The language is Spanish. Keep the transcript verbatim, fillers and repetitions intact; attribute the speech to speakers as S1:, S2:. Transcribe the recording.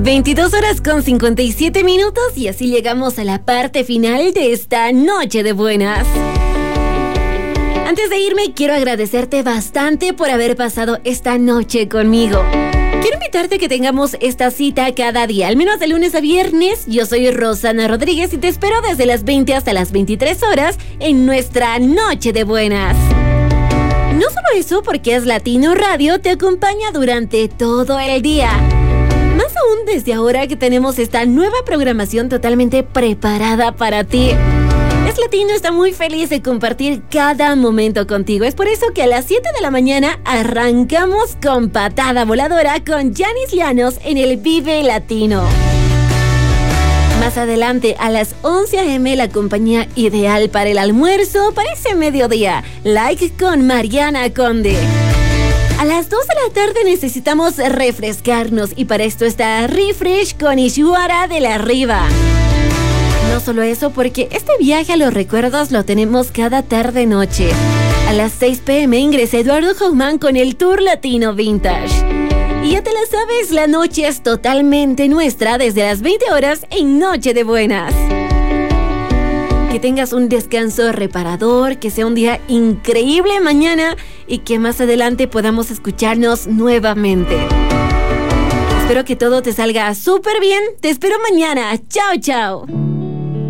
S1: veintidós horas con cincuenta y siete minutos y así llegamos a la parte final de esta noche de buenas. Antes de irme, quiero agradecerte bastante por haber pasado esta noche conmigo. Quiero invitarte a que tengamos esta cita cada día, al menos de lunes a viernes. Yo soy Rosana Rodríguez y te espero desde las veinte hasta las veintitrés horas en nuestra noche de buenas. No solo eso, porque Es Latino Radio te acompaña durante todo el día. Más aún desde ahora que tenemos esta nueva programación totalmente preparada para ti. Es Latino está muy feliz de compartir cada momento contigo. Es por eso que a las siete de la mañana arrancamos con patada voladora con Yanis Llanos en el Vive Latino. Más adelante, a las once a eme, la compañía ideal para el almuerzo, para ese mediodía, Like con Mariana Conde. A las dos de la tarde necesitamos refrescarnos y para esto está Refresh con Ishwara de la Riva. No solo eso, porque este viaje a los recuerdos lo tenemos cada tarde-noche. A las seis pe eme ingresa Eduardo Jaumán con el Tour Latino Vintage. Y ya te la sabes, la noche es totalmente nuestra desde las veinte horas en Noche de Buenas. Que tengas un descanso reparador, que sea un día increíble mañana y que más adelante podamos escucharnos nuevamente. Espero que todo te salga súper bien. Te espero mañana. Chao, chao.